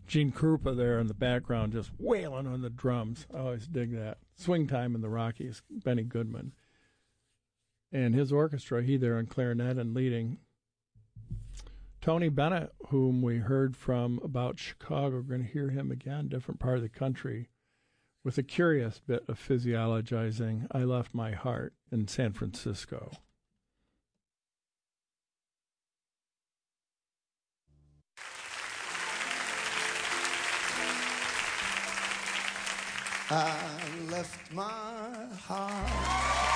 Gene Krupa there in the background just wailing on the drums. I always dig that. Swing Time in the Rockies, Benny Goodman. And his orchestra, he there on clarinet and leading. Tony Bennett, whom we heard from about Chicago, we're going to hear him again, different part of the country, with a curious bit of physiologizing. I Left My Heart in San Francisco. I left my heart